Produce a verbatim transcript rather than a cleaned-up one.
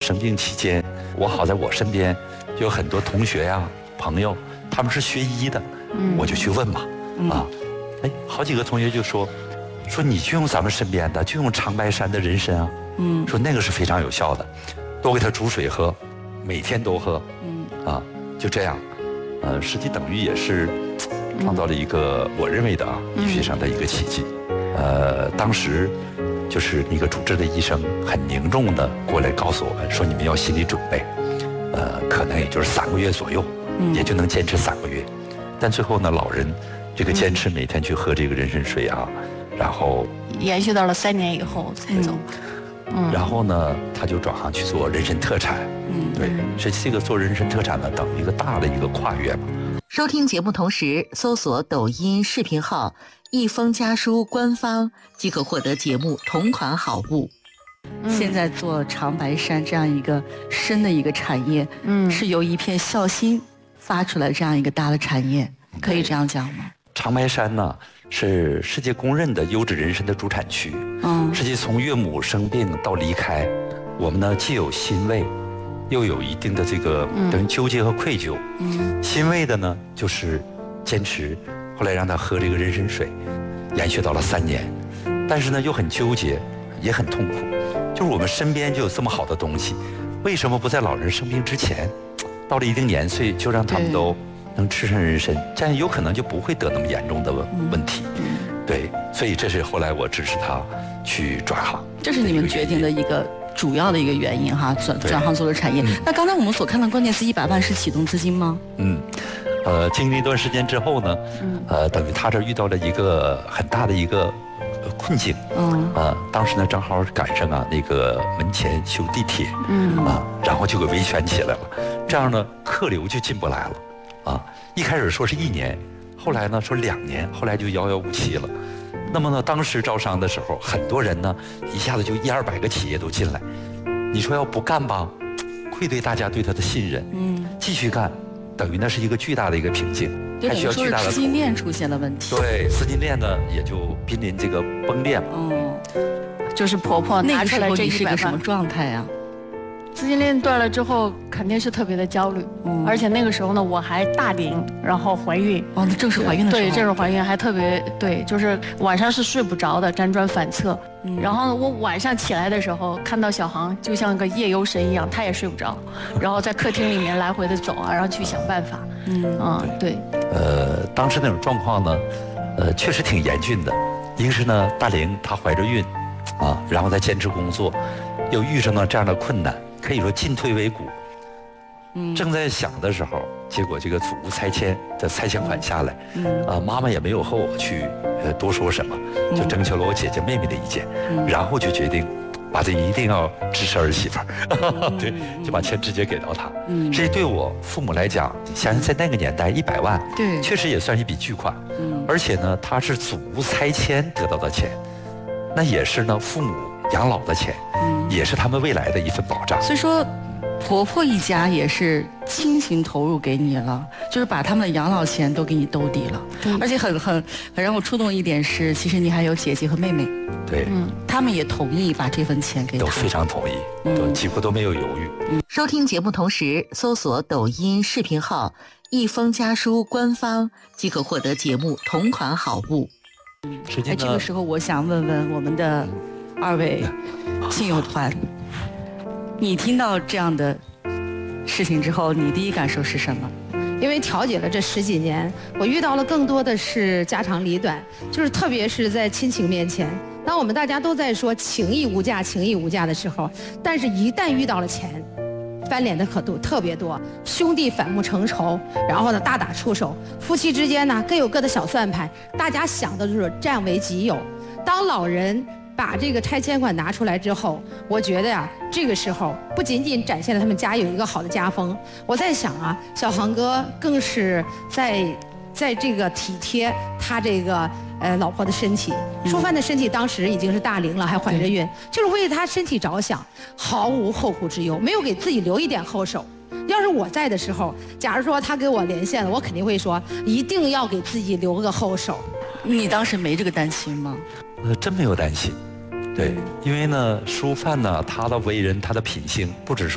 生病期间，我好在我身边有很多同学呀、朋友，他们是学医的， 嗯、 我就去问吧， 嗯、 啊，哎，好几个同学就说，说你就用咱们身边的，就用长白山的人参啊， 嗯， 说那个是非常有效的，多给他煮水喝，每天都喝， 嗯， 啊，就这样，呃，实际等于也是创造了一个、嗯、我认为的啊医学上的一个奇迹，嗯、呃，当时就是那个主治的医生很凝重的过来告诉我们说，你们要心理准备，呃，可能也就是三个月左右，嗯、也就能坚持三个月，但最后呢，老人这个坚持每天去喝这个人参水啊，嗯、然后延续到了三年以后才走。 嗯，然后呢，他就转行去做人参特产。嗯，对，所以这个做人参特产呢，等于一个大的一个跨越吧。 收听节目同时，搜索抖音视频号“一封家书”官方，即可获得节目同款好物。 嗯、现在做长白山这样一个深的一个产业，嗯，是由一片孝心发出来这样一个大的产业，可以这样讲吗？ 长白山呢，是世界公认的优质人参的主产区。嗯，实际从岳母生病到离开，我们呢既有欣慰，又有一定的这个等于纠结和愧疚。嗯，欣慰的呢就是坚持，后来让他喝这个人参水，延续到了三年，但是呢又很纠结，也很痛苦。就是我们身边就有这么好的东西，为什么不在老人生病之前，到了一定年岁就让他们都能吃上人参，这样有可能就不会得那么严重的问问题。嗯，对，所以这是后来我支持他去转行， 这是你们决定的一个主要的一个原因哈，转转行做了产业。嗯、那刚才我们所看的关键词一百万是启动资金吗？ 嗯，呃，经历一段时间之后呢，嗯、呃，等于他这遇到了一个很大的一个困境。嗯，呃，当时呢正好赶上啊那个门前修地铁，嗯啊，然后就给维权起来了，这样呢客流就进不来了。啊，一开始说是一年，后来呢说两年，后来就遥遥无期了。那么呢，当时招商的时候，很多人呢一下子就一二百个企业都进来。你说要不干吧，愧对大家对他的信任。嗯，继续干，等于那是一个巨大的一个瓶颈，还需要巨大的资金链出现了问题。 对，资金链呢也就濒临这个崩裂。 嗯，就是婆婆拿出来这一百万，那个时候你是个什么状态啊？资金链断了之后，肯定是特别的焦虑，嗯、而且那个时候呢，我还大龄，然后怀孕。哦，那正是怀孕的时候。对，正是怀孕，还特别对，就是晚上是睡不着的，辗转反侧。嗯、然后呢，我晚上起来的时候，看到小航就像个夜游神一样，他也睡不着，然后在客厅里面来回的走啊，然后去想办法。嗯啊，对。 呃，当时那种状况呢，呃，确实挺严峻的。一个是呢，大龄她怀着孕，啊，然后再坚持工作，又遇上了这样的困难。可以说进退维谷，嗯，正在想的时候，结果这个祖屋拆迁的拆迁款下来，嗯，啊，妈妈也没有和我去呃多说什么，就征求了我姐姐妹妹的意见，嗯、然后就决定把这一定要支持儿媳妇儿，嗯、对，就把钱直接给到她。嗯，这对我父母来讲，想想在那个年代一百万，对，确实也算一笔巨款，嗯，而且呢，它是祖屋拆迁得到的钱，那也是呢父母养老的钱。也是他们未来的一份保障。 所以说，婆婆一家也是倾情投入给你了，就是把他们的养老钱都给你兜底了。而且很很很让我触动一点是，其实你还有姐姐和妹妹。 对，嗯， 他们也同意把这份钱给他， 都非常同意，都几乎都没有犹豫。 嗯、收听节目同时，搜索抖音视频号“一封家书”官方，即可获得节目同款好物。 嗯，哎，这个时候我想问问我们的二位亲友团，你听到这样的事情之后，你第一感受是什么？ 因为调解了这十几年，我遇到了更多的是家长里短，就是特别是在亲情面前，当我们大家都在说情义无价、情义无价的时候，但是一旦遇到了钱，翻脸的可度特别多，兄弟反目成仇，然后呢大打出手，夫妻之间呢各有各的小算盘，大家想的就是占为己有。当老人把这个拆迁款拿出来之后，我觉得呀、啊，这个时候不仅仅展现了他们家有一个好的家风，我在想啊，小航哥更是在在这个体贴他这个呃老婆的身体。淑芬的身体当时已经是大龄了，还怀着孕，就是为他身体着想，毫无后顾之忧，没有给自己留一点后手。要是我在的时候，假如说他给我连线了，我肯定会说一定要给自己留个后手。 你当时没这个担心吗？ 呃，真没有担心。对，因为呢，淑范呢，她的为人，她的品性，不只是